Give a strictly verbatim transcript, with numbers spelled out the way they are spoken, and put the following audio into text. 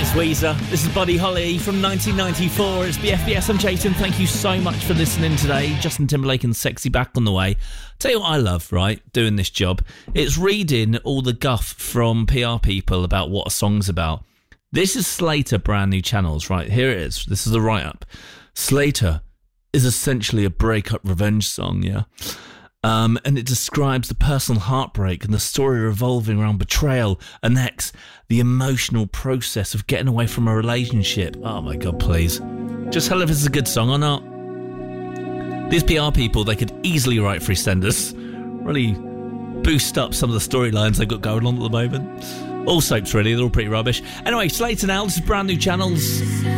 Weezer. This is Buddy Holly from nineteen ninety-four. It's B F B S. I'm Jason. Thank you so much for listening today. Justin Timberlake and Sexy back on the way. Tell you what I love, right, doing this job. It's reading all the guff from P R people about what a song's about. This is Slater, Brand New Channels, right? Here it is. This is the write-up. Slater is essentially a breakup revenge song, yeah? Um, and it describes the personal heartbreak and the story revolving around betrayal, an ex, the emotional process of getting away from a relationship. Oh my God, please. Just tell if it's a good song or not. These P R people, they could easily write for EastEnders. Really boost up some of the storylines they've got going on at the moment. All soaps, really. They're all pretty rubbish. Anyway, Slater now. This is Brand New Channels.